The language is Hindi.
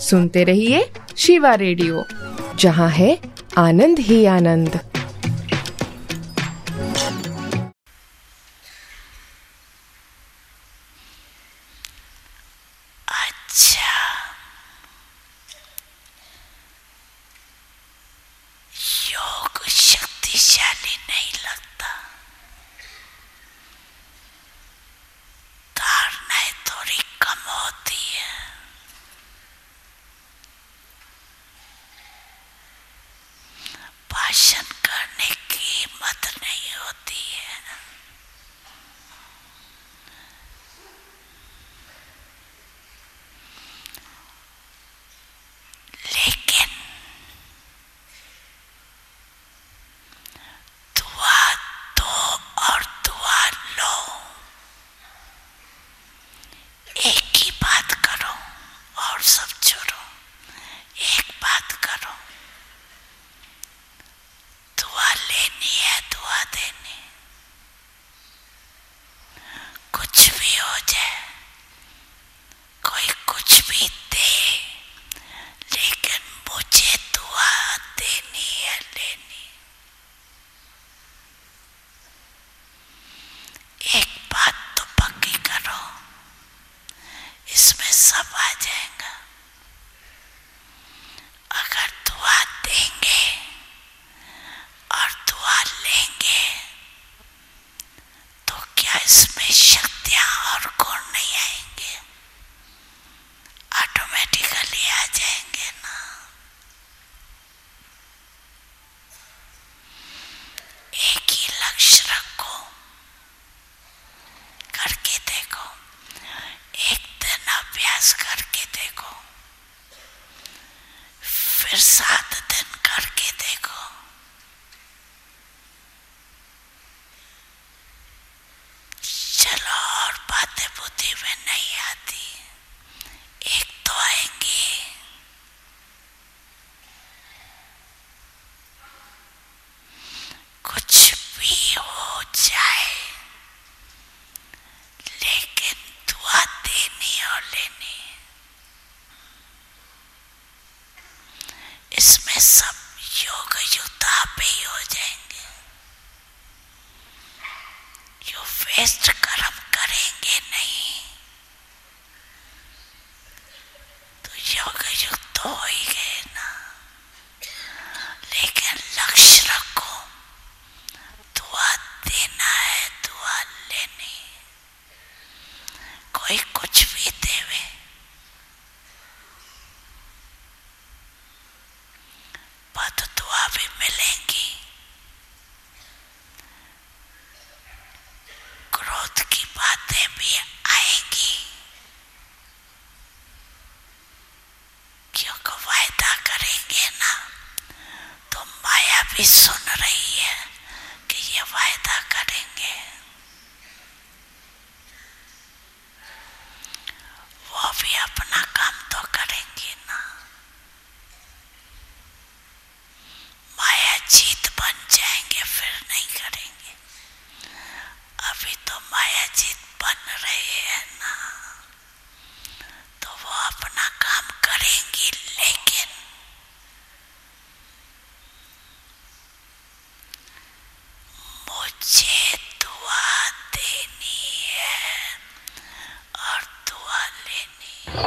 सुनते रहिए शिवा रेडियो, जहाँ है आनंद ही आनंद। शक्तिशाली नहीं लगता, धारणाएं थोड़ी कम होती है, भाषण करने की हिम्मत नहीं होती है, लेकिन दुआ दो और दुआ लो, एक ही बात करो और सब छोड़ो, एक बात करो, दुआ लेनी है, दुआ देनी, कुछ भी हो जाए, कोई कुछ भी दे, लेकिन मुझे दुआ देनी है, लेनी। एक बात तो पक्की करो, इसमें सब आ जाएगा। अगर दुआ देंगे और दुआ लेंगे तो क्या इसमें शक्तियां और गुण नहीं आएंगे? ऑटोमेटिकली आ जाएंगे ना। एक ही लक्ष्य रखो, करके देखो, एक दिन अभ्यास करके देखो, फिर 7 दिन करके देखो, चलो और बातें बुद्धि में नहीं आती, एक तो आएंगी। कुछ भी हो जाए, लेकिन दुआ देनी और लेनी, इसमें सब योग युक्त आप ही हो जाएंगे। जो वेस्ट कर्म करेंगे नहीं तो योग युक्त तो हो ही गए ना। लेकिन लक्ष्य रखो, दुआ देना है, दुआ लेनी, कोई कुछ भी देवे, पर दुआ भी मिलेंगी। क्रोध की बातें भी आएंगी, क्योंकि वायदा करेंगे ना, तो माया भी सुन रही है कि ये वायदा करेंगे, वो भी अपना